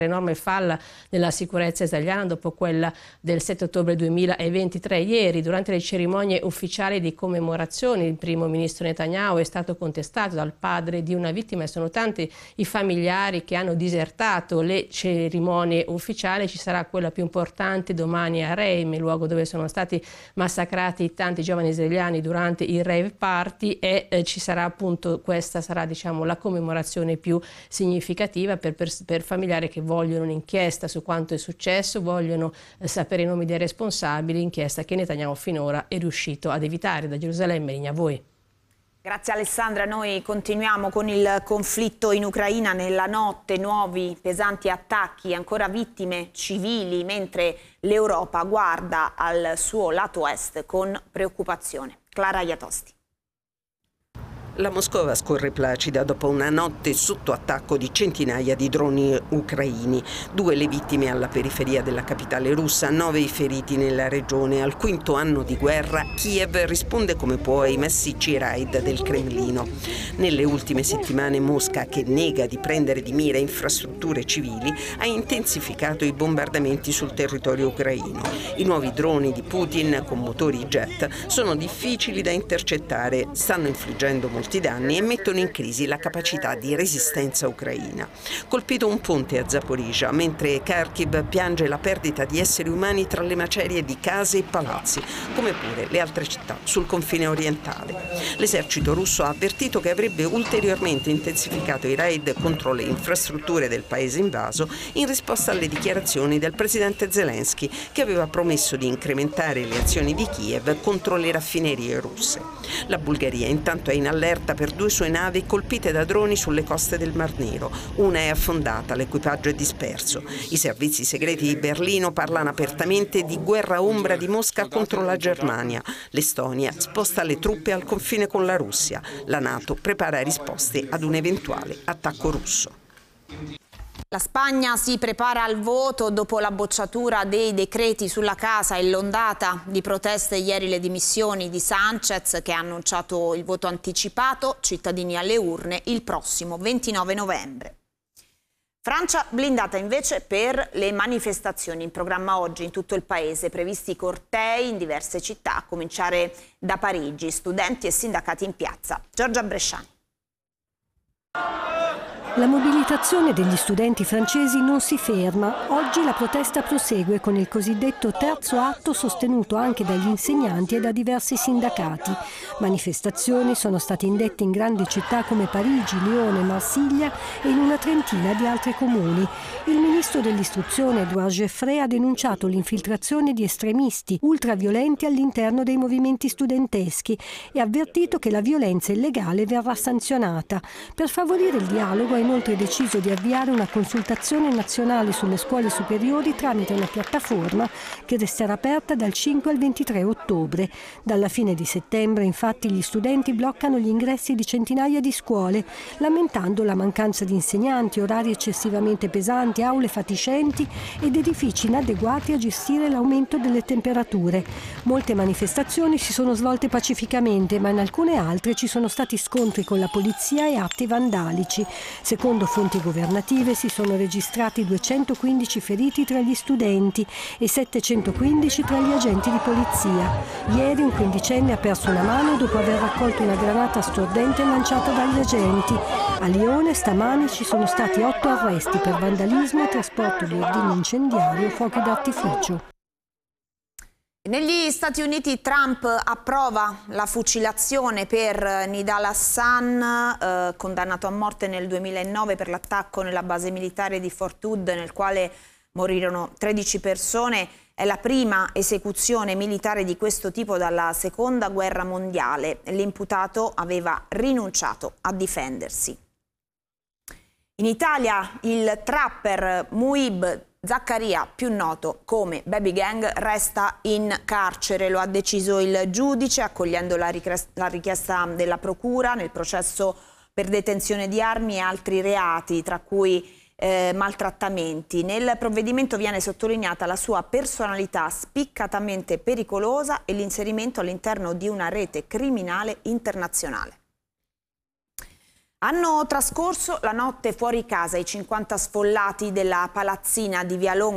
enorme falla nella sicurezza israeliana dopo quella del 7 ottobre 2023. Ieri, durante le cerimonie ufficiali di commemorazione, il primo ministro Netanyahu è stato contestato dal padre di una vittima e sono tanti i familiari che hanno disertato le cerimonie ufficiali. Ci sarà quella più importante domani a Reim, il luogo dove sono stati massacrati tanti giovani israeliani durante il rave party, e ci sarà appunto, questa sarà la commemorazione più significativa per familiari che vogliono un'inchiesta su quanto è successo, vogliono sapere i nomi dei responsabili, inchiesta che Netanyahu finora è riuscito ad evitare. Da Gerusalemme, linea a voi. Grazie Alessandra, noi continuiamo con il conflitto in Ucraina. Nella notte nuovi pesanti attacchi, ancora vittime civili, mentre l'Europa guarda al suo lato est con preoccupazione. Clara Iatosti. La Moscova scorre placida dopo una notte sotto attacco di centinaia di droni ucraini. 2 le vittime alla periferia della capitale russa, 9 i feriti nella regione. Al 5° anno di guerra, Kiev risponde come può ai massicci raid del Cremlino. Nelle ultime settimane Mosca, che nega di prendere di mira infrastrutture civili, ha intensificato i bombardamenti sul territorio ucraino. I nuovi droni di Putin con motori jet sono difficili da intercettare, stanno infliggendo molti danni e mettono in crisi la capacità di resistenza ucraina. Colpito un ponte a Zaporizhzhia, mentre Kharkiv piange la perdita di esseri umani tra le macerie di case e palazzi, come pure le altre città sul confine orientale. L'esercito russo ha avvertito che avrebbe ulteriormente intensificato i raid contro le infrastrutture del paese invaso in risposta alle dichiarazioni del presidente Zelensky, che aveva promesso di incrementare le azioni di Kiev contro le raffinerie russe. La Bulgaria intanto è in allerta per 2 sue navi colpite da droni sulle coste del Mar Nero. Una è affondata, l'equipaggio è disperso. I servizi segreti di Berlino parlano apertamente di guerra ombra di Mosca contro la Germania. L'Estonia sposta le truppe al confine con la Russia. La NATO prepara risposte ad un eventuale attacco russo. La Spagna si prepara al voto dopo la bocciatura dei decreti sulla casa e l'ondata di proteste ieri, le dimissioni di Sánchez, che ha annunciato il voto anticipato, cittadini alle urne, il prossimo 29 novembre. Francia blindata invece per le manifestazioni. In programma oggi in tutto il paese, previsti cortei in diverse città, a cominciare da Parigi, studenti e sindacati in piazza. Giorgia Bresciani. La mobilitazione degli studenti francesi non si ferma. Oggi la protesta prosegue con il cosiddetto terzo atto, sostenuto anche dagli insegnanti e da diversi sindacati. Manifestazioni sono state indette in grandi città come Parigi, Lione, Marsiglia e in una trentina di altri comuni. Il ministro dell'istruzione Édouard Geoffrey ha denunciato l'infiltrazione di estremisti ultraviolenti all'interno dei movimenti studenteschi e ha avvertito che la violenza illegale verrà sanzionata. Per favorire il dialogo ha inoltre deciso di avviare una consultazione nazionale sulle scuole superiori tramite una piattaforma che resterà aperta dal 5 al 23 ottobre. Dalla fine di settembre, infatti, gli studenti bloccano gli ingressi di centinaia di scuole, lamentando la mancanza di insegnanti, orari eccessivamente pesanti, aule fatiscenti ed edifici inadeguati a gestire l'aumento delle temperature. Molte manifestazioni si sono svolte pacificamente, ma in alcune altre ci sono stati scontri con la polizia e atti vandalici. Secondo fonti governative si sono registrati 215 feriti tra gli studenti e 715 tra gli agenti di polizia. Ieri un quindicenne ha perso una mano dopo aver raccolto una granata stordente lanciata dagli agenti. A Lione stamani ci sono stati 8 arresti per vandalismo, trasporto di ordigni incendiari e fuochi d'artificio. Negli Stati Uniti Trump approva la fucilazione per Nidal Hassan, condannato a morte nel 2009 per l'attacco nella base militare di Fort Hood, nel quale morirono 13 persone. È la prima esecuzione militare di questo tipo dalla Seconda Guerra Mondiale. L'imputato aveva rinunciato a difendersi. In Italia il trapper Muib Zaccaria, più noto come Baby Gang, resta in carcere. Lo ha deciso il giudice accogliendo la richiesta della procura nel processo per detenzione di armi e altri reati, tra cui maltrattamenti. Nel provvedimento viene sottolineata la sua personalità spiccatamente pericolosa e l'inserimento all'interno di una rete criminale internazionale. Hanno trascorso la notte fuori casa i 50 sfollati della palazzina di Via Longa